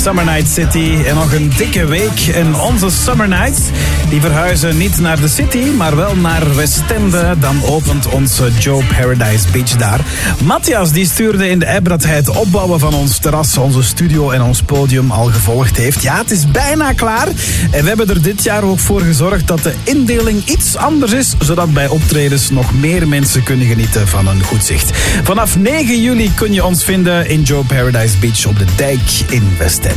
Summer Night City. En nog een dikke week. En onze Summer Nights, die verhuizen niet naar de city, maar wel naar Westende. Dan opent onze Joe Paradise Beach daar. Matthias die stuurde in de app dat hij het opbouwen van ons terras, onze studio en ons podium al gevolgd heeft. Ja, het is bijna klaar. En we hebben er dit jaar ook voor gezorgd dat de indeling iets anders is, zodat bij optredens nog meer mensen kunnen genieten van een goed zicht. Vanaf 9 juli kun je ons vinden in Joe Paradise Beach op de Dijk in Westende.